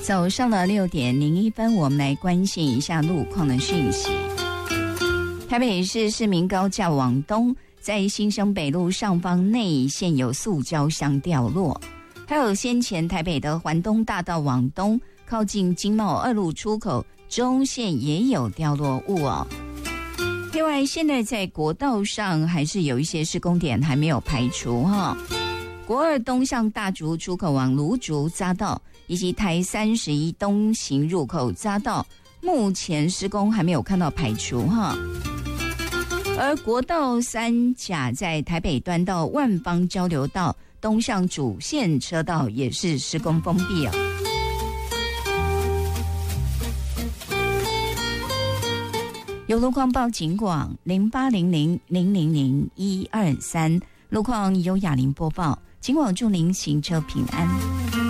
早上的6:01，我们来关心一下路况的讯息。台北市市民高架往东，在新生北路上方内现有塑胶箱掉落，还有先前台北的环东大道往东，靠近经贸2路出口中线也有掉落物哦。另外，现在在国道上还是有一些施工点还没有排除哈。国2东向大竹出口往芦竹匝道，以及台31东行入口匝道，目前施工还没有看到排除哈。而国道3甲在台北端到万芳交流道东向主线车道也是施工封闭哦。有路况报警广0800000123，路况由雅玲播报，警广祝您行车平安。